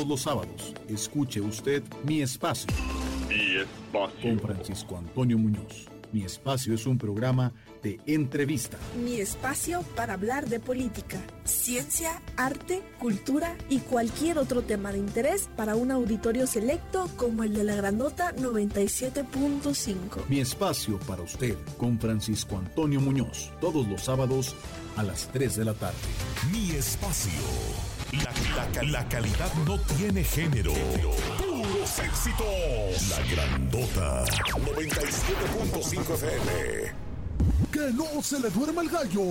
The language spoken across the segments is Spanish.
los sábados, escuche usted Mi Espacio. Mi Espacio. Con Francisco Antonio Muñoz. Mi Espacio es un programa de entrevista. Mi espacio para hablar de política, ciencia, arte, cultura y cualquier otro tema de interés para un auditorio selecto como el de la Grandota 97.5. Mi Espacio para usted con Francisco Antonio Muñoz. Todos los sábados a las 3 de la tarde. Mi Espacio. La calidad no tiene género. Puros éxitos. La Grandota 97.5 FM. ¡Que no se le duerma el gallo!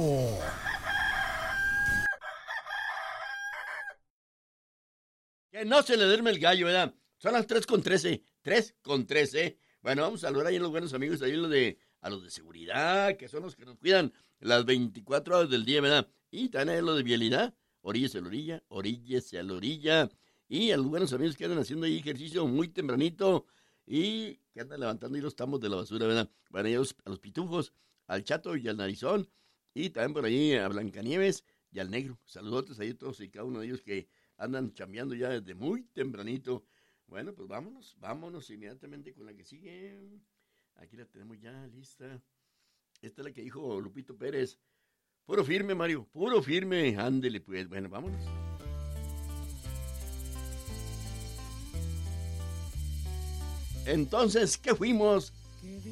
Que no se le duerme el gallo, ¿verdad? Son las 3:13. 3:13. Bueno, vamos a saludar ahí a los buenos amigos, ahí a los de seguridad, que son los que nos cuidan las 24 horas del día, ¿verdad? Y también a los de vialidad. Oríllese a la orilla, oríllese a la orilla. Y a los buenos amigos que andan haciendo ahí ejercicio muy tempranito y que andan levantando ahí los tambos de la basura, ¿verdad? Van a ir a los pitufos, al Chato y al Narizón. Y también por ahí a Blancanieves y al Negro. Saludotes ahí a todos y cada uno de ellos que andan chambeando ya desde muy tempranito. Bueno, pues vámonos inmediatamente con la que sigue. Aquí la tenemos ya lista. Esta es la que dijo Lupito Pérez. Puro firme, Mario, puro firme. Ándele, pues. Bueno, vámonos. Entonces, ¿qué fuimos?